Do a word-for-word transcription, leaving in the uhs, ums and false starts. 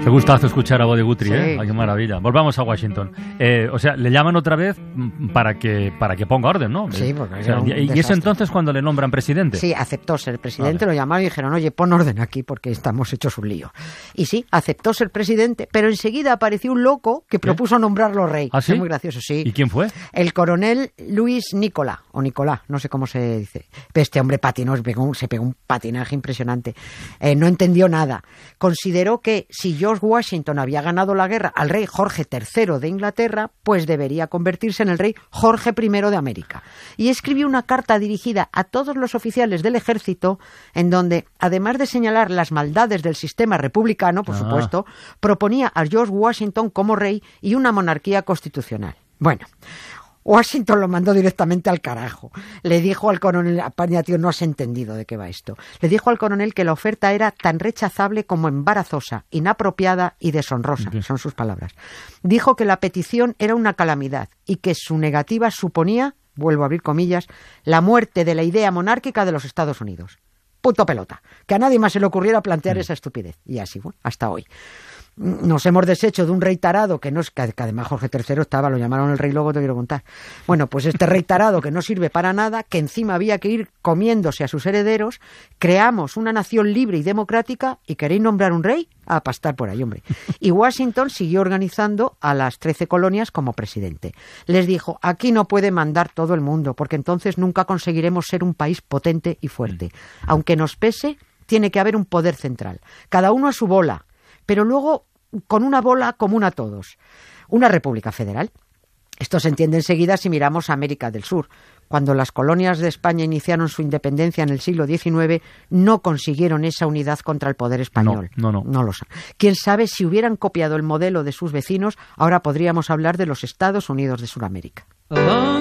Qué gustazo escuchar a Bo de Guthrie, Sí. ¿eh? Ay, qué maravilla. Volvamos a Washington. Eh, o sea, le llaman otra vez para que para que ponga orden, ¿no? Sí, porque O sea, era un y, y es desastre. entonces cuando le nombran presidente. Sí, aceptó ser presidente, Vale. lo llamaron y dijeron, oye, pon orden aquí porque estamos hechos un lío. Y sí, aceptó ser presidente, pero enseguida apareció un loco que propuso nombrarlo rey. ¿Ah, sí? Es muy gracioso, sí. ¿Y quién fue? El coronel Luis Nicolás, o Nicolás, no sé cómo se dice. Este hombre patinó, se pegó, un- se pegó un patinaje impresionante. Eh, no entendió nada. Consideró que si George Washington había ganado la guerra al rey Jorge tercero de Inglaterra, pues debería convertirse en el rey Jorge primero de América. Y escribió una carta dirigida a todos los oficiales del ejército, en donde, además de señalar las maldades del sistema republicano, por Ah. supuesto, proponía a George Washington como rey y una monarquía constitucional. Bueno, Washington lo mandó directamente al carajo. Le dijo al coronel, "Paña, tío, no has entendido de qué va esto". Le dijo al coronel que la oferta era tan rechazable como embarazosa, inapropiada y deshonrosa. Bien. Son sus palabras. Dijo que la petición era una calamidad y que su negativa suponía, vuelvo a abrir comillas, la muerte de la idea monárquica de los Estados Unidos. Punto pelota. Que a nadie más se le ocurriera plantear esa estupidez. Y así, bueno, hasta hoy. Nos hemos deshecho de un rey tarado que no es, que, que además Jorge tercero estaba, lo llamaron el rey lobo, te quiero contar. Bueno, pues este rey tarado que no sirve para nada, que encima había que ir comiéndose a sus herederos, creamos una nación libre y democrática y queréis nombrar un rey, a pastar por ahí, hombre. Y Washington siguió organizando a las trece colonias como presidente. Les dijo, aquí no puede mandar todo el mundo, porque entonces nunca conseguiremos ser un país potente y fuerte. Aunque nos pese, tiene que haber un poder central. Cada uno a su bola, pero luego con una bola común a todos. Una república federal. Esto se entiende enseguida si miramos a América del Sur. Cuando las colonias de España iniciaron su independencia en el siglo diecinueve, no consiguieron esa unidad contra el poder español. No, no, no. No lo saben. Quién sabe si hubieran copiado el modelo de sus vecinos, ahora podríamos hablar de los Estados Unidos de Sudamérica.